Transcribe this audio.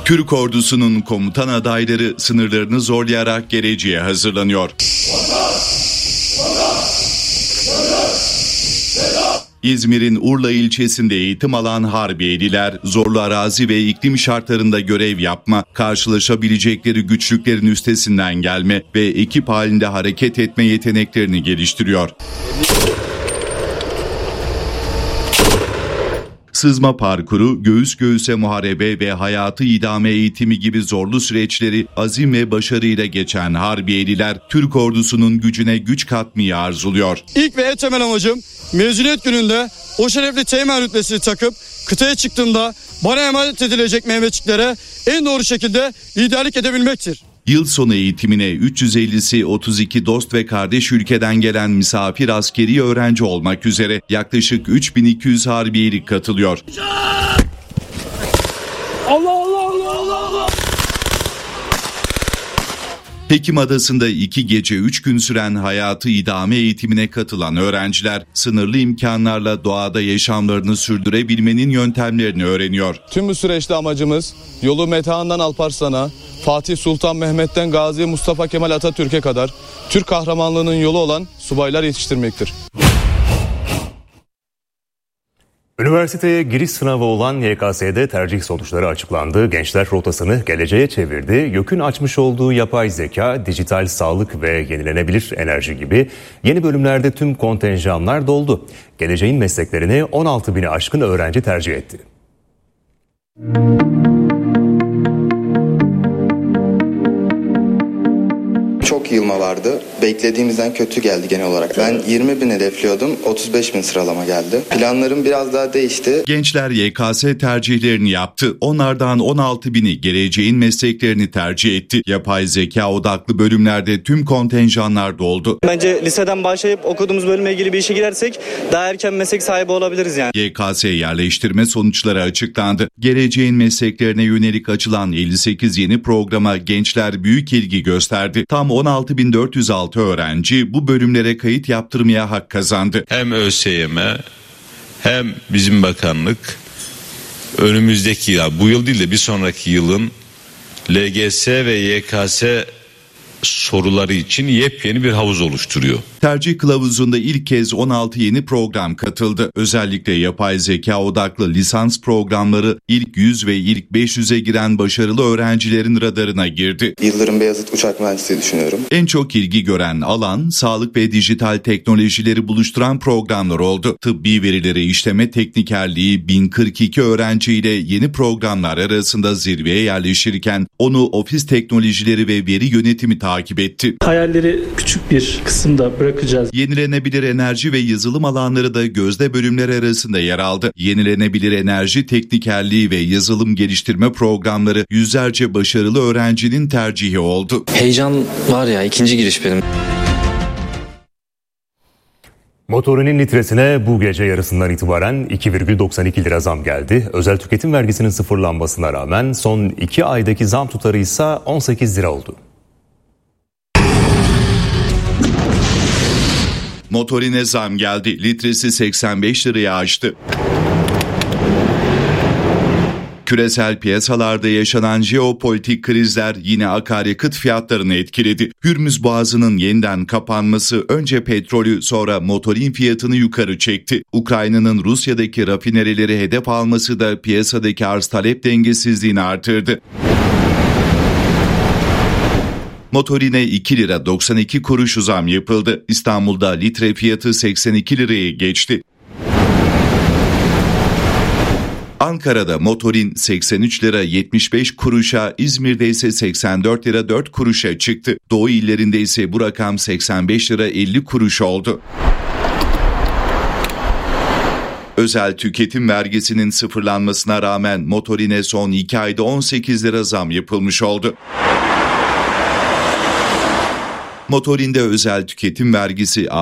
Türk ordusunun komutan adayları sınırlarını zorlayarak geleceğe hazırlanıyor. İzmir'in Urla ilçesinde eğitim alan Harbiyeliler, zorlu arazi ve iklim şartlarında görev yapma, karşılaşabilecekleri güçlüklerin üstesinden gelme ve ekip halinde hareket etme yeteneklerini geliştiriyor. Sızma parkuru, göğüs göğüse muharebe ve hayatı idame eğitimi gibi zorlu süreçleri azim ve başarıyla geçen Harbiyeliler, Türk ordusunun gücüne güç katmayı arzuluyor. İlk ve en temel amacım mezuniyet gününde o şerefli teğmen rütbesini takıp kıtaya çıktığımda bana emanet edilecek Mehmetçiklere en doğru şekilde liderlik edebilmektir. Yıl sonu eğitimine 350'si 32 dost ve kardeş ülkeden gelen misafir askeri öğrenci olmak üzere yaklaşık 3200 Harbiyelik katılıyor. Allah Allah Allah Allah Allah! Pekim Adası'nda 2 gece 3 gün süren hayatı idame eğitimine katılan öğrenciler sınırlı imkanlarla doğada yaşamlarını sürdürebilmenin yöntemlerini öğreniyor. Tüm bu süreçte amacımız yolu Metehan'dan Alparslan'a, Fatih Sultan Mehmet'ten Gazi Mustafa Kemal Atatürk'e kadar Türk kahramanlığının yolu olan subaylar yetiştirmektir. Üniversiteye giriş sınavı olan YKS'de tercih sonuçları açıklandı. Gençler rotasını geleceğe çevirdi. YÖK'ün açmış olduğu yapay zeka, dijital sağlık ve yenilenebilir enerji gibi yeni bölümlerde tüm kontenjanlar doldu. Geleceğin mesleklerini 16.000'i aşkın öğrenci tercih etti. Çok yığılma vardı. Beklediğimizden kötü geldi genel olarak. Ben 20.000 hedefliyordum. 35.000 sıralama geldi. Planlarım biraz daha değişti. Gençler YKS tercihlerini yaptı. Onlardan 16.000'i geleceğin mesleklerini tercih etti. Yapay zeka odaklı bölümlerde tüm kontenjanlar doldu. Bence liseden başlayıp okuduğumuz bölümle ilgili bir işe girersek daha erken meslek sahibi olabiliriz yani. YKS yerleştirme sonuçları açıklandı. Geleceğin mesleklerine yönelik açılan 58 yeni programa gençler büyük ilgi gösterdi. Tam 16.406 öğrenci bu bölümlere kayıt yaptırmaya hak kazandı. Hem ÖSYM hem bizim bakanlık önümüzdeki yıl, bu yıl değil de bir sonraki yılın LGS ve YKS soruları için yepyeni bir havuz oluşturuyor. Tercih kılavuzunda ilk kez 16 yeni program katıldı. Özellikle yapay zeka odaklı lisans programları ilk 100 ve ilk 500'e giren başarılı öğrencilerin radarına girdi. Yıldırım Beyazıt uçak mühendisliği düşünüyorum. En çok ilgi gören alan sağlık ve dijital teknolojileri buluşturan programlar oldu. Tıbbi verileri işleme teknikerliği 1042 öğrenciyle yeni programlar arasında zirveye yerleşirken onu ofis teknolojileri ve veri yönetimi takip etti. Hayalleri küçük bir kısımda bırakacağız. Yenilenebilir enerji ve yazılım alanları da gözde bölümler arasında yer aldı. Yenilenebilir enerji teknikerliği ve yazılım geliştirme programları yüzlerce başarılı öğrencinin tercihi oldu. Heyecan var ya, ikinci giriş benim. Motorinin litresine bu gece yarısından itibaren 2,92 lira zam geldi. Özel tüketim vergisinin sıfırlanmasına rağmen son 2 aydaki zam tutarı ise 18 lira oldu. Motorine zam geldi. Litresi 85 liraya aştı. Küresel piyasalarda yaşanan jeopolitik krizler yine akaryakıt fiyatlarını etkiledi. Hürmüz Boğazı'nın yeniden kapanması önce petrolü sonra motorin fiyatını yukarı çekti. Ukrayna'nın Rusya'daki rafinerileri hedef alması da piyasadaki arz-talep dengesizliğini artırdı. Motorine 2 lira 92 kuruş zam yapıldı. İstanbul'da litre fiyatı 82 lirayı geçti. Ankara'da motorin 83 lira 75 kuruşa, İzmir'de ise 84 lira 4 kuruşa çıktı. Doğu illerinde ise bu rakam 85 lira 50 kuruş oldu. Özel tüketim vergisinin sıfırlanmasına rağmen motorine son 2 ayda 18 lira zam yapılmış oldu. Motorinde özel tüketim vergisi